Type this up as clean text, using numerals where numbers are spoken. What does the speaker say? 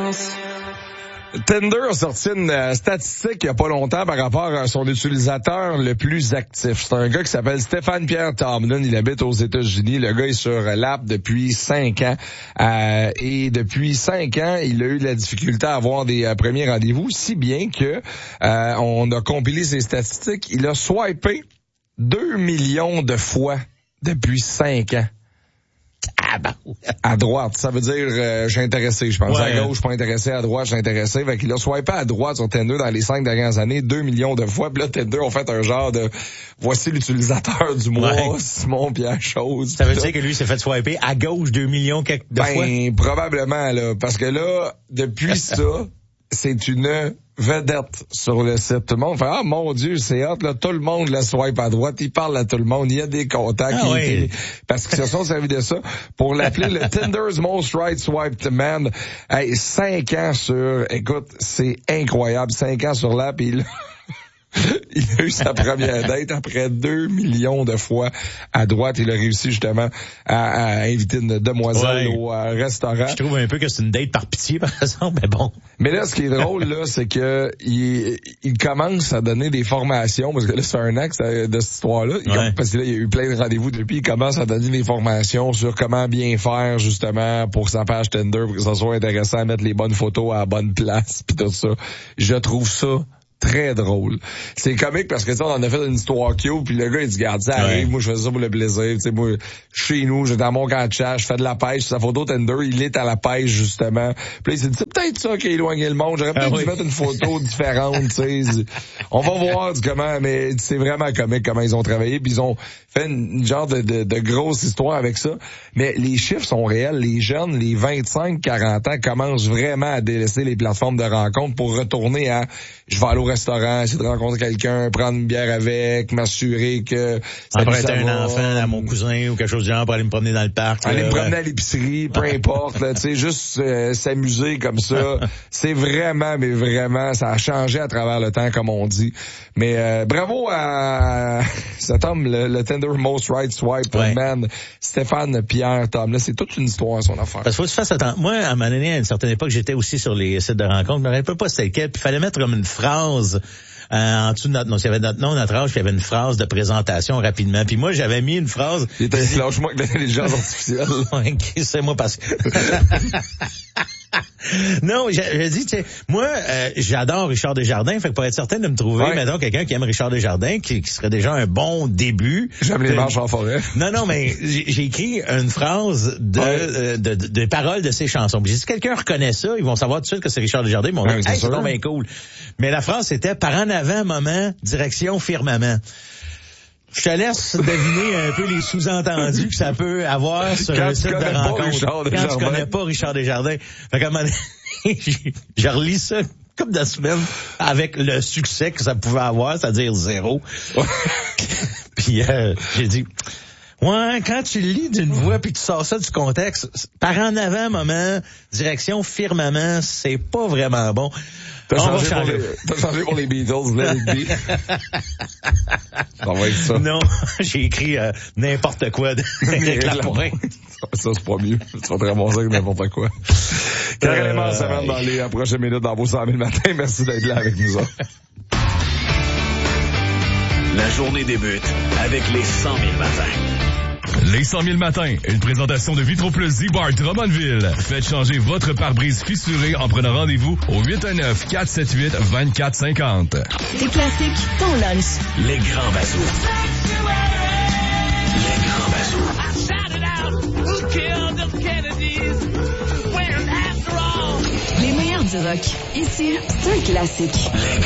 Tinder a sorti une statistique il y a pas longtemps par rapport à son utilisateur le plus actif. C'est un gars qui s'appelle Stéphane Pierre Tomlin. Il habite aux États-Unis. Le gars est sur l'app depuis 5 ans. Et depuis 5 ans, il a eu de la difficulté à avoir des premiers rendez-vous, si bien que on a compilé ses statistiques. Il a swipé 2 millions de fois depuis 5 ans. Ah ben. À droite, ça veut dire je suis intéressé, je pense. Ouais. À gauche, je suis pas intéressé. À droite, je suis intéressé. Fait qu'il a swipé à droite sur Tinder dans les 5 dernières années 2 millions de fois. Puis là, Tinder ont fait un genre de voici l'utilisateur du mois, Ouais. Simon Pierre Chose. Ça veut dire que lui s'est fait swiper à gauche 2 millions de fois? Probablement, là. Parce que là, depuis ça, c'est une vedette sur le site. Tout le monde fait, ah, mon Dieu, c'est hot, là. Tout le monde le swipe à droite. Il parle à tout le monde. Il y a des contacts. Ah oui. Parce qu'ils se sont servis de ça pour l'appeler le Tinder's Most Right Swiped Man. Hey, 5 ans écoute, c'est incroyable. 5 ans sur l'app, il a eu sa première date après 2 millions de fois à droite. Il a réussi justement à inviter une demoiselle au restaurant. Je trouve un peu que c'est une date par pitié, par exemple, mais bon. Mais là, ce qui est drôle, là, c'est que il commence à donner des formations, parce que là, c'est un axe de cette histoire-là. Parce que là, il y a eu plein de rendez-vous depuis. Il commence à donner des formations sur comment bien faire, justement, pour sa page Tinder, pour que ça soit intéressant à mettre les bonnes photos à la bonne place, puis tout ça. Je trouve ça très drôle. C'est comique parce que ça, on en a fait une histoire cute, puis le gars, il dit, garde, ça arrive, moi, je fais ça pour le plaisir, tu sais, moi, chez nous, j'étais dans mon camp de chasse, je fais de la pêche, sa photo Tinder, il est à la pêche, justement. Puis là, il s'est dit, c'est peut-être ça qui a éloigné le monde, j'aurais peut-être dû mettre une photo différente, tu sais. On va voir comment, mais c'est vraiment comique comment ils ont travaillé, puis ils ont fait une genre de grosse histoire avec ça. Mais les chiffres sont réels. Les jeunes, les 25-40 ans, commencent vraiment à délaisser les plateformes de rencontres pour retourner à, je vais aller au restaurant, essayer de rencontrer quelqu'un, prendre une bière avec, m'assurer que ça prêter un enfant à mon cousin ou quelque chose du genre pour aller me promener dans le parc. Aller me promener à l'épicerie, peu importe, tu sais, juste s'amuser comme ça. C'est vraiment, mais vraiment, ça a changé à travers le temps, comme on dit. Mais bravo à cet homme, le Tinder Most Right Swipe Man, Stéphane Pierre Tomlin. C'est toute une histoire, son affaire. Parce qu'il faut que tu fasses attention. Moi, à un moment donné, à une certaine époque, j'étais aussi sur les sites de rencontres, mais je ne me rappelle pas c'était lequel, puis il fallait mettre comme une phrase en dessous de notre nom. Il y avait notre nom, notre âge, puis il y avait une phrase de présentation rapidement. Puis moi, j'avais mis une phrase... Il était lâche-moi avec l'intelligence artificielle. Oui, c'est moi parce que... Non, j'ai dit, tu sais, moi, j'adore Richard Desjardins, fait que pour être certain de me trouver, mettons, quelqu'un qui aime Richard Desjardins, qui serait déjà un bon début. J'aime les marches en forêt. Non, mais j'ai écrit une phrase de paroles de ses chansons. Puis j'ai dit, si quelqu'un reconnaît ça, ils vont savoir tout de suite que c'est Richard Desjardins, ils vont dire, hey, c'est donc bien cool. Mais la phrase, c'était, par en avant, moment, direction, firmament. Je te laisse deviner un peu les sous-entendus que ça peut avoir sur un site de rencontre. Quand tu connais pas Richard Desjardins. Fait qu'à un moment donné, je relis ça comme de semaine avec le succès que ça pouvait avoir, c'est-à-dire 0. Puis j'ai dit... Ouais, quand tu lis d'une voix puis tu sors ça du contexte, par en avant, moment, direction, firmament, c'est pas vraiment bon. T'as changé pour les Beatles, Let It Be. Ça va être ça. Non, j'ai écrit n'importe quoi avec la pointe. Ça, c'est pas mieux. Tu vas te ramasser avec n'importe quoi. Carrément, ça va dans les prochaines minutes dans vos 100 000 matins. Merci d'être là avec nous autres. La journée débute avec les 100 000 matins. Les 100 000 matins, une présentation de Vitro-Plus Z-Bar Drummondville. Faites changer votre pare-brise fissuré en prenant rendez-vous au 819-478-2450. Des classiques, ton lunch. Les grands bazous. Les grands bazous. Les meilleurs du rock. Ici, c'est un classique. Les